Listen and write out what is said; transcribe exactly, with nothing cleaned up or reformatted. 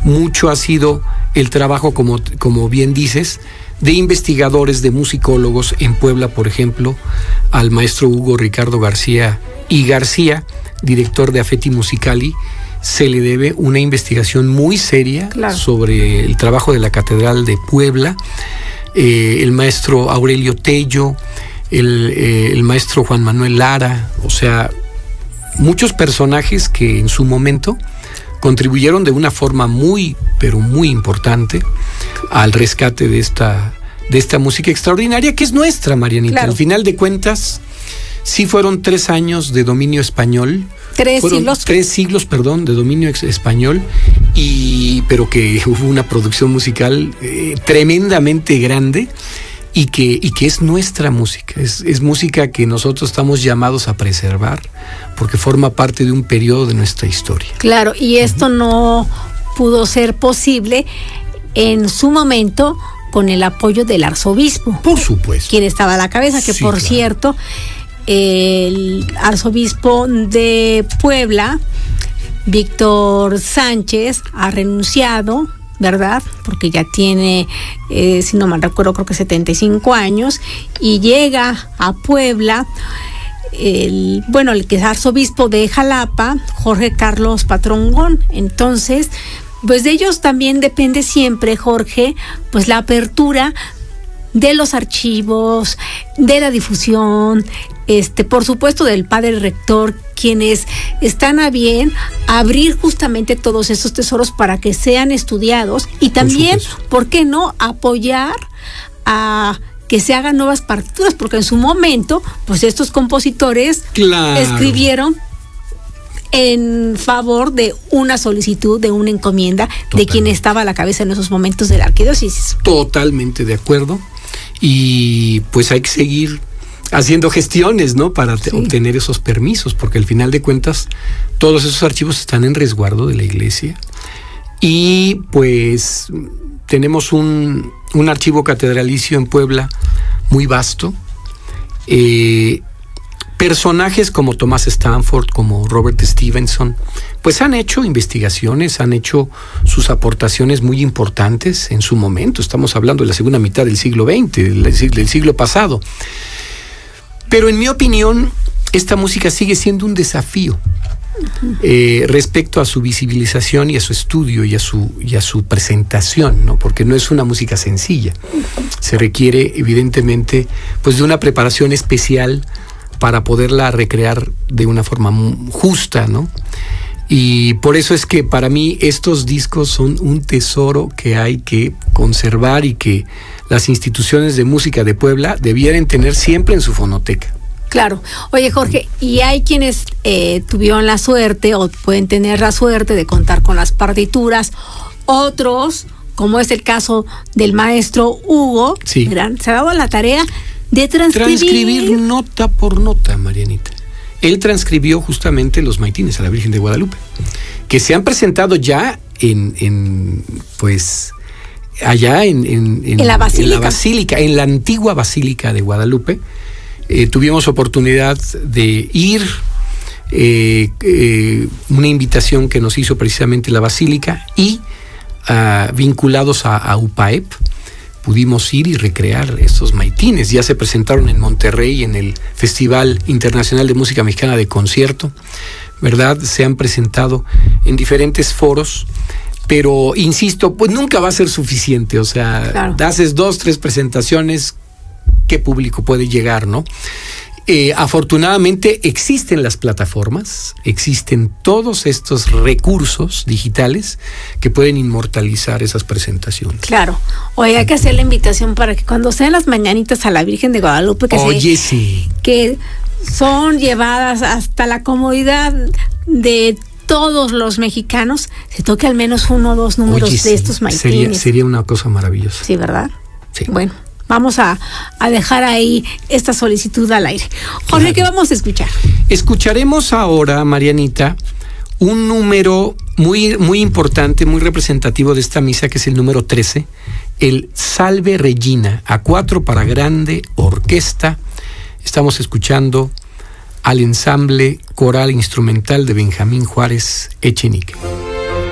mucho ha sido el trabajo, como, como bien dices, de investigadores, de musicólogos en Puebla, por ejemplo, al maestro Hugo Ricardo García y García, director de Affetti Musicali. Se le debe una investigación muy seria, claro, sobre el trabajo de la Catedral de Puebla. Eh, el maestro Aurelio Tello, el, eh, el maestro Juan Manuel Lara, o sea, muchos personajes que en su momento contribuyeron de una forma muy, pero muy importante al rescate de esta, de esta música extraordinaria que es nuestra, Marianita. Claro. Al final de cuentas, sí fueron tres años de dominio español. Tres fueron siglos. Tres siglos, perdón, de dominio ex- español, y pero que hubo una producción musical eh, tremendamente grande. Y que, y que es nuestra música, es, es música que nosotros estamos llamados a preservar porque forma parte de un periodo de nuestra historia. Claro, y esto uh-huh. no pudo ser posible en su momento con el apoyo del arzobispo. Por supuesto. Quien estaba a la cabeza, que sí, por claro. cierto, el arzobispo de Puebla, Víctor Sánchez, ha renunciado, ¿verdad? Porque ya tiene, eh, si no mal recuerdo, creo que setenta y cinco años, y llega a Puebla, el, bueno, el que es arzobispo de Jalapa, Jorge Carlos Patrongón. Entonces, pues de ellos también depende siempre, Jorge, pues la apertura de los archivos, de la difusión, este, por supuesto del padre rector, quienes están a bien abrir justamente todos esos tesoros para que sean estudiados y también, ¿por qué no?, apoyar a que se hagan nuevas partituras, porque en su momento, pues estos compositores claro. escribieron en favor de una solicitud, de una encomienda Totalmente. de quien estaba a la cabeza en esos momentos de la arquidiócesis. Totalmente de acuerdo. Y pues hay que seguir haciendo gestiones, ¿no?, para sí. obtener esos permisos, porque al final de cuentas todos esos archivos están en resguardo de la iglesia. Y pues tenemos un, un archivo catedralicio en Puebla muy vasto. Eh, personajes como Thomas Stanford, como Robert Stevenson, pues han hecho investigaciones, han hecho sus aportaciones muy importantes en su momento. Estamos hablando de la segunda mitad del siglo veinte, del, del siglo pasado. Pero en mi opinión, esta música sigue siendo un desafío eh, respecto a su visibilización y a su estudio y a su, y a su presentación, ¿no? Porque no es una música sencilla. Se requiere, evidentemente, pues de una preparación especial para poderla recrear de una forma justa, ¿no? Y por eso es que para mí estos discos son un tesoro que hay que conservar y que las instituciones de música de Puebla debieran tener siempre en su fonoteca. Claro. Oye, Jorge, y hay quienes eh, tuvieron la suerte o pueden tener la suerte de contar con las partituras, otros, como es el caso del maestro Hugo, sí. ¿verdad? Se ha dado la tarea de transcribir. Transcribir nota por nota, Marianita. Él transcribió justamente los maitines a la Virgen de Guadalupe, que se han presentado ya en, en pues, allá en, en, en, ¿En, la basílica? en la basílica, en la antigua Basílica de Guadalupe. Eh, tuvimos oportunidad de ir, eh, eh, una invitación que nos hizo precisamente la Basílica y uh, vinculados a, a U P A E P, pudimos ir y recrear estos maitines. Ya se presentaron en Monterrey en el Festival Internacional de Música Mexicana de Concierto, ¿verdad? Se han presentado en diferentes foros, pero insisto, pues nunca va a ser suficiente. O sea, claro. haces dos, tres presentaciones, ¿qué público puede llegar, no? Eh, afortunadamente existen las plataformas, existen todos estos recursos digitales que pueden inmortalizar esas presentaciones. Claro. Oye, hay que hacer la invitación para que cuando sean las mañanitas a la Virgen de Guadalupe, que, Oye, se, sí. que son llevadas hasta la comodidad de todos los mexicanos, se toque al menos uno o dos números Oye, de sí. estos maitines. Sería, sería una cosa maravillosa. Sí, ¿verdad? Sí. Bueno. Vamos a, a dejar ahí esta solicitud al aire. Jorge, claro. ¿qué vamos a escuchar? Escucharemos ahora, Marianita, un número muy, muy importante, muy representativo de esta misa, que es el número trece, el Salve Regina, a cuatro para grande orquesta. Estamos escuchando al ensamble coral instrumental de Benjamín Juárez Echenique.